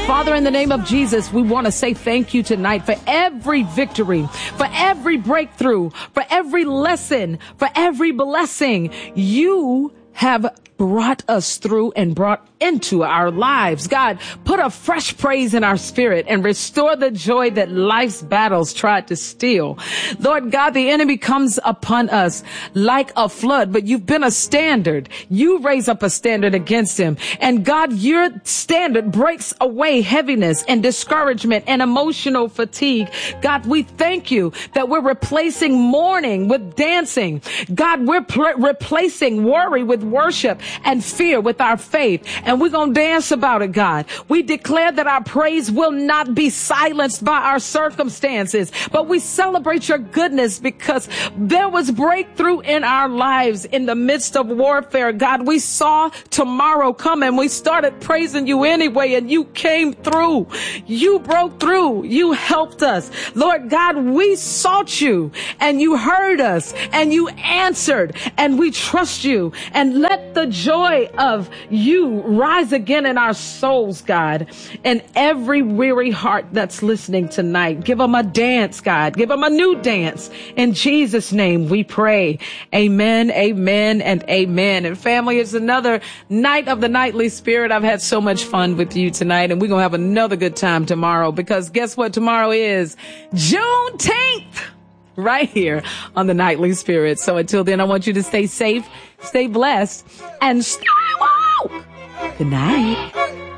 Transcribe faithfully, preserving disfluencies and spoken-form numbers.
Father, in the name of Jesus, we want to say thank you tonight for every victory, for every breakthrough, for every lesson, for every blessing you have brought us through and brought into our lives. God, put a fresh praise in our spirit and restore the joy that life's battles tried to steal. Lord God, the enemy comes upon us like a flood, but you've been a standard. You raise up a standard against him. And God, your standard breaks away heaviness and discouragement and emotional fatigue. God, we thank you that we're replacing mourning with dancing. God, we're pl- replacing worry with worship and fear with our faith. And we're going to dance about it, God. We declare that our praise will not be silenced by our circumstances, but we celebrate your goodness because there was breakthrough in our lives in the midst of warfare. God, we saw tomorrow come and we started praising you anyway, and you came through. You broke through. You helped us. Lord God, we sought you and you heard us and you answered, and we trust you. And let the joy of you rise again in our souls, God, and every weary heart that's listening tonight. Give them a dance, God. Give them a new dance. In Jesus' name we pray. Amen, amen, and amen. And family, it's another night of the Nightly Spirit. I've had so much fun with you tonight, and we're going to have another good time tomorrow, because guess what tomorrow is? Juneteenth! Right here on the Nightly Spirit. So until then, I want you to stay safe, stay blessed, and stay woke. Good night.